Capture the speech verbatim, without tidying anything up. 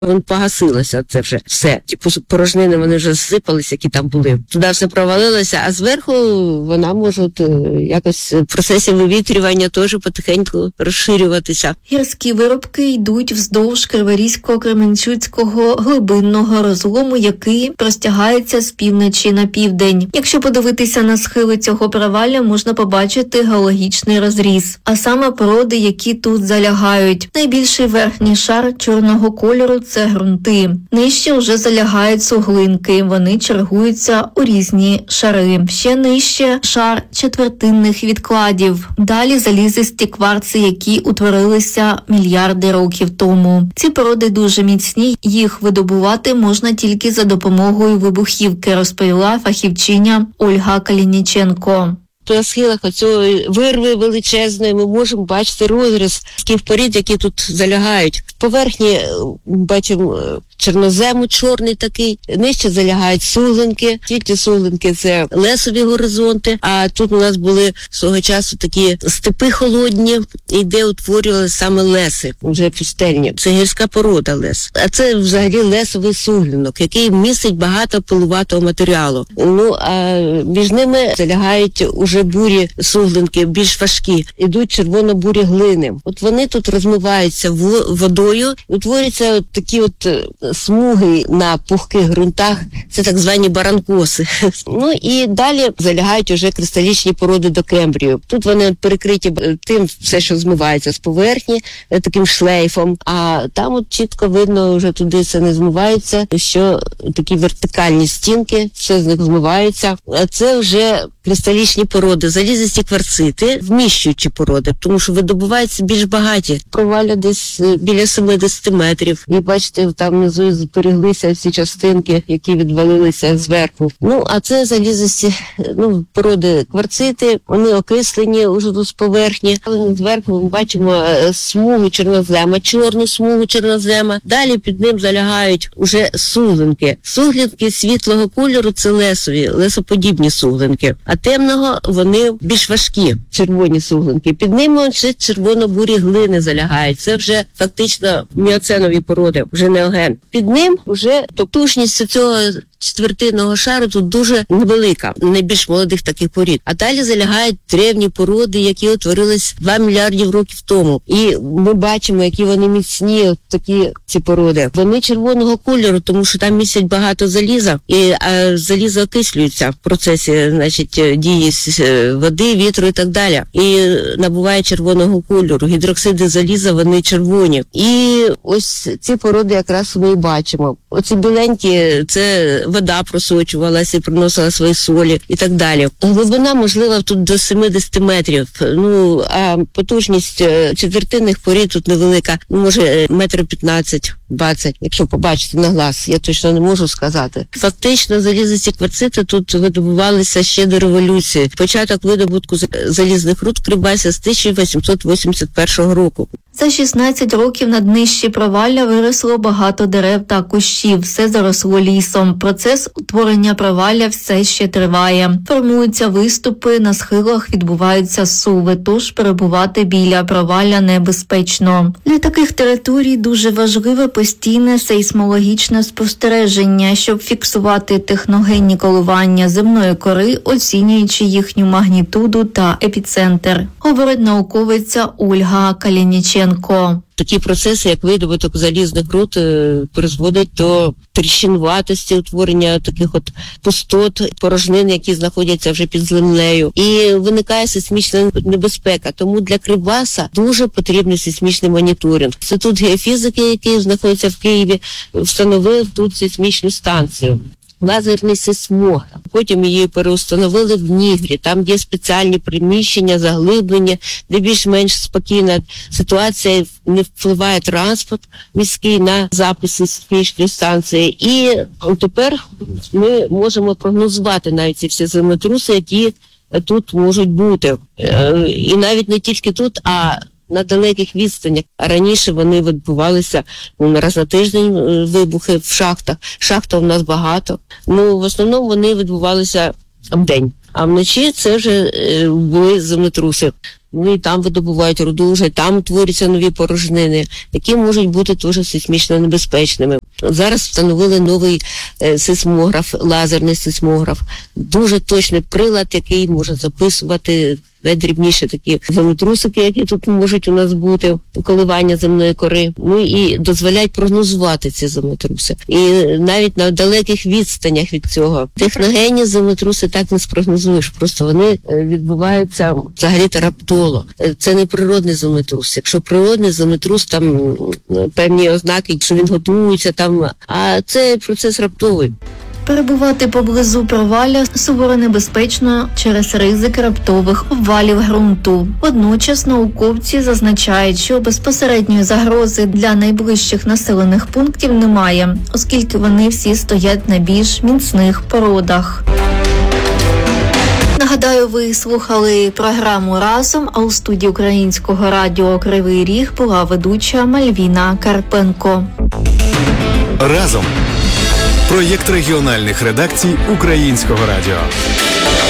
Вон погасилося це вже все. Ті порожнини вони вже зсипалися, які там були. Туди все провалилося, а зверху вона може от, якось в процесі вивітрювання теж потихеньку розширюватися. Гірські виробки йдуть вздовж Криворізько-Кременчуцького глибинного розлому, який простягається з півночі на південь. Якщо подивитися на схили цього провалля, можна побачити геологічний розріз, а саме породи, які тут залягають. Найбільший верхній шар чорного кольору – це ґрунти. Нижче вже залягають суглинки, вони чергуються у різні шари. Ще нижче шар четвертинних відкладів. Далі залізисті кварци, які утворилися мільярди років тому. Ці породи дуже міцні, їх видобувати можна тільки за допомогою вибухівки, розповіла фахівчиня Ольга Калініченко. На схилах оцього вирви величезної ми можемо бачити розріз таких порід, які тут залягають. В поверхні бачимо чорнозему чорний такий, нижче залягають суглинки. Ті суглинки – це лесові горизонти, а тут у нас були свого часу такі степи холодні, і де утворювалися саме леси, вже пустельні. Це гірська порода лес. А це взагалі лесовий суглинок, який містить багато пилуватого матеріалу. Ну, а між ними залягають уже бурі суглинки, більш важкі. Ідуть червоно-бурі глини. От вони тут розмиваються водою, утворюються от такі от смуги на пухких ґрунтах, це так звані баранкоси. Ну і далі залягають уже кристалічні породи до Кембрію. Тут вони перекриті тим, все, що змивається з поверхні, таким шлейфом, а там от чітко видно, вже туди це не змивається, що такі вертикальні стінки, все з них змивається. А це вже кристалічні породи, залізисті кварцити, вміщуючі породи, тому що видобуваються більш багаті. Провалля десь біля сімдесят метрів. І бачите, там внизу збереглися всі частинки, які відвалилися зверху. Ну, а це залізисті, ну, породи кварцити, вони окислені уже тут з поверхні. Але зверху ми бачимо смугу чорнозема, чорну смугу чорнозема. Далі під ним залягають уже суглинки. Суглинки світлого кольору – це лесові, лесоподібні суглинки. А темного вони більш важкі, червоні суглинки. Під ними ще червоно-бурі глини залягають. Це вже фактично міоценові породи, вже неоген. Під ним вже товтушність цього четвертинного шару тут дуже невелика, найбільш молодих таких порід. А далі залягають древні породи, які утворились два мільярдів років тому. І ми бачимо, які вони міцні, от такі ці породи. Вони червоного кольору, тому що там містять багато заліза, і а залізо окислюється в процесі, значить, дії води, вітру і так далі. І набуває червоного кольору. Гідроксиди заліза, вони червоні. І ось ці породи якраз ми і бачимо. Оці біленькі – це вода просочувалася і приносила свої солі і так далі. Глибина, можливо, тут до сімдесят метрів. Ну, а потужність четвертинних порід тут невелика. Може, метр п'ятнадцять, двадцять, якщо побачити на глаз. Я точно не можу сказати. Фактично, залізисті кварцити тут видобувалися ще до революції. Початок видобутку залізних руд в Кривбасі з тисяча вісімсот вісімдесят першого року. За шістнадцять років на днищі провалля виросло багато дерев та кущів, все заросло лісом. Процес утворення провалля все ще триває. Формуються виступи, на схилах відбуваються суви, тож перебувати біля провалля небезпечно. Для таких територій дуже важливе постійне сейсмологічне спостереження, щоб фіксувати техногенні коливання земної кори, оцінюючи їхню магнітуду та епіцентр, говорить науковиця Ольга Калініченко. Такі процеси, як видобуток залізних руд, призводять до тріщинуватості, утворення таких от пустот, порожнин, які знаходяться вже під землею. І виникає сейсмічна небезпека. Тому для Кривбаса дуже потрібний сейсмічний моніторинг. Інститут геофізики, який знаходиться в Києві, встановив тут сейсмічну станцію. Лазерний сейсмограф. Потім її переустановили в Дніпрі. Там є спеціальні приміщення, заглиблення, де більш-менш спокійна ситуація, не впливає транспорт міський на запис сейсмічної станції. І тепер ми можемо прогнозувати навіть ці всі землетруси, які тут можуть бути. І навіть не тільки тут, а на далеких відстанях. А раніше вони відбувалися ну, раз на тиждень вибухи в шахтах. Шахта у нас багато. Ну, в основному вони відбувалися вдень. А вночі це вже е, були землетруси. Ну і там видобувають руду, вже там утворюються нові порожнини, які можуть бути теж сейсмічно небезпечними. Зараз встановили новий е, сейсмограф, лазерний сейсмограф, дуже точний прилад, який може записувати найдрібніші такі землетрусики, які тут можуть у нас бути, коливання земної кори, ну і дозволяють прогнозувати ці землетруси. І навіть на далеких відстанях від цього. Техногенні землетруси так не спрогнозуєш, просто вони відбуваються взагалі-то раптово. Це не природний землетрус. Якщо природний землетрус, там певні ознаки, що він готується, там, а це процес раптовий. Перебувати поблизу провалля суворо небезпечно через ризик раптових обвалів ґрунту. Водночас науковці зазначають, що безпосередньої загрози для найближчих населених пунктів немає, оскільки вони всі стоять на більш міцних породах. Нагадаю, ви слухали програму «Разом», а у студії Українського радіо «Кривий Ріг» була ведуча Мальвіна Карпенко. «Разом» – проєкт регіональних редакцій Українського радіо.